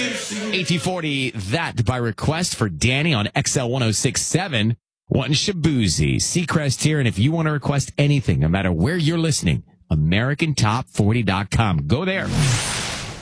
1840, that by request for Danny on XL 1067. Wanting Shabuzi, Seacrest here. And if you want to request anything, no matter where you're listening, AmericanTop40.com. Go there.